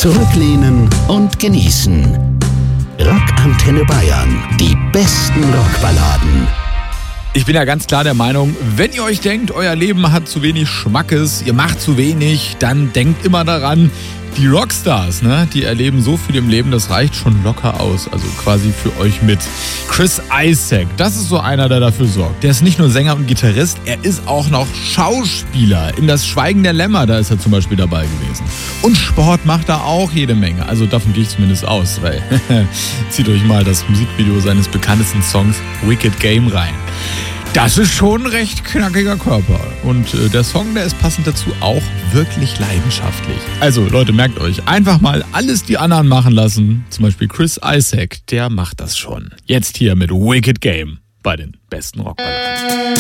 Zurücklehnen und genießen. Rockantenne Bayern. Die besten Rockballaden. Ich bin ja ganz klar der Meinung, wenn ihr euch denkt, euer Leben hat zu wenig Schmackes, ihr macht zu wenig, dann denkt immer daran, die Rockstars, ne, die erleben so viel im Leben, das reicht schon locker aus, also quasi für euch mit. Chris Isaak, das ist so einer, der dafür sorgt. Der ist nicht nur Sänger und Gitarrist, er ist auch noch Schauspieler. In Das Schweigen der Lämmer, da ist er zum Beispiel dabei gewesen. Und Sport macht er auch jede Menge, also davon gehe ich zumindest aus, weil zieht euch mal das Musikvideo seines bekanntesten Songs Wicked Game rein. Das ist schon ein recht knackiger Körper. Und der Song, der ist passend dazu auch wirklich leidenschaftlich. Also Leute, merkt euch, einfach mal alles die anderen machen lassen. Zum Beispiel Chris Isaak, der macht das schon. Jetzt hier mit Wicked Game bei den besten Rockballaden.